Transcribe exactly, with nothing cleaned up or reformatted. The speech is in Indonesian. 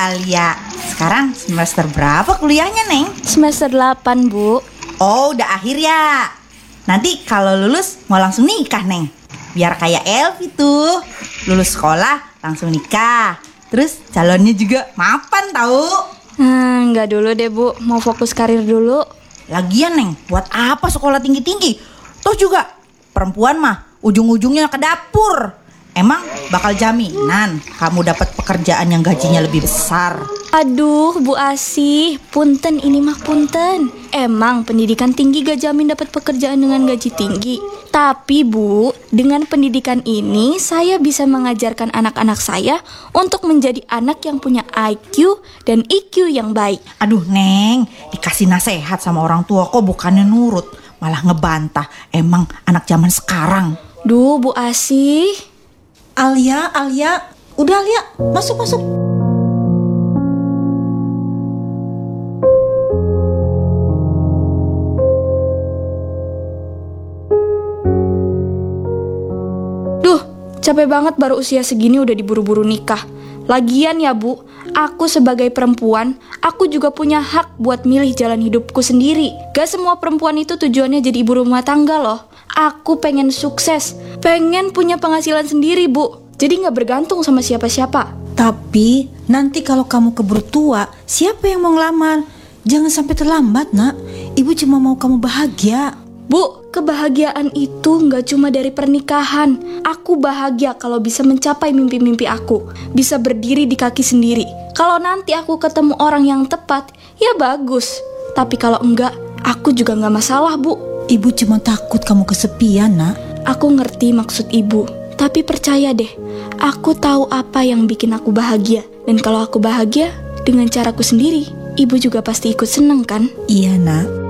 Alia. Sekarang semester berapa kuliahnya, Neng? Semester delapan, Bu. Oh, udah akhir ya. Nanti kalau lulus mau langsung nikah, Neng. Biar kayak Elvi tuh. Lulus sekolah langsung nikah. Terus calonnya juga mapan tahu. Hmm, enggak dulu deh, Bu. Mau fokus karir dulu. Lagian, Neng, buat apa sekolah tinggi-tinggi? Toh juga perempuan mah ujung-ujungnya ke dapur. Emang bakal jaminan kamu dapat pekerjaan yang gajinya lebih besar? Aduh, Bu Asih, punten ini mah punten. Emang pendidikan tinggi gak jamin dapat pekerjaan dengan gaji tinggi. Tapi Bu, dengan pendidikan ini saya bisa mengajarkan anak-anak saya untuk menjadi anak yang punya I Q dan I Q yang baik. Aduh, Neng, dikasih nasihat sama orang tua kok bukannya nurut, malah ngebantah. Emang anak zaman sekarang. Duh, Bu Asih. Alia, Alia, udah Alia, masuk masuk. Duh, capek banget baru usia segini udah diburu-buru nikah. Lagian ya Bu, aku sebagai perempuan, aku juga punya hak buat milih jalan hidupku sendiri. Gak semua perempuan itu tujuannya jadi ibu rumah tangga loh. Aku pengen sukses, pengen punya penghasilan sendiri Bu. Jadi gak bergantung sama siapa-siapa. Tapi nanti kalau kamu keburu tua, siapa yang mau ngelamar? Jangan sampai terlambat, Nak. Ibu cuma mau kamu bahagia. Bu, kebahagiaan itu gak cuma dari pernikahan. Aku bahagia kalau bisa mencapai mimpi-mimpi aku, bisa berdiri di kaki sendiri. Kalau nanti aku ketemu orang yang tepat, ya bagus. Tapi kalau enggak, aku juga gak masalah, Bu. Ibu cuma takut kamu kesepian, Nak. Aku ngerti maksud Ibu, tapi percaya deh, aku tahu apa yang bikin aku bahagia. Dan kalau aku bahagia dengan caraku sendiri, Ibu juga pasti ikut seneng kan? Iya, Nak.